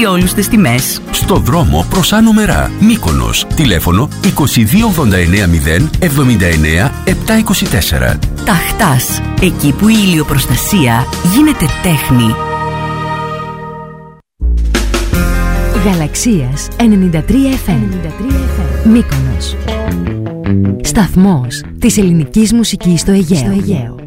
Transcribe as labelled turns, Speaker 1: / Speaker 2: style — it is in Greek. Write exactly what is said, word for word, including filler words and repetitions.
Speaker 1: διόλους τις τιμές.
Speaker 2: Στο δρόμο προς Άνω Μερά, Μύκονος. Τηλέφωνο είκοσι δύο ογδόντα εννέα μηδέν εβδομήντα εννέα επτακόσια είκοσι τέσσερα.
Speaker 1: Ταχτάς, εκεί που η ηλιοπροστασία γίνεται τέχνη.
Speaker 3: Γαλαξίας ενενήντα τρία εφ εμ, Μύκονος. Σταθμός της ελληνικής μουσικής στο Αιγαίο.